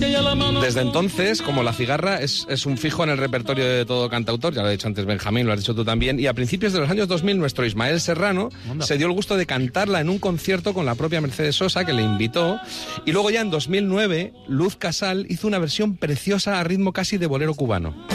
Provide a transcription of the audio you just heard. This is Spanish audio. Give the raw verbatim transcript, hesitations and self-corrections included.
Desde entonces, como La Cigarra, es, es un fijo en el repertorio de todo cantautor, ya lo ha dicho antes Benjamín, lo has dicho tú también, y a principios de los años dos mil nuestro Ismael Serrano Onda. se dio el gusto de cantarla en un concierto con la propia Mercedes Sosa, que le invitó, y luego ya en dos mil nueve Luz Casal hizo una versión preciosa a ritmo casi de bolero cubano.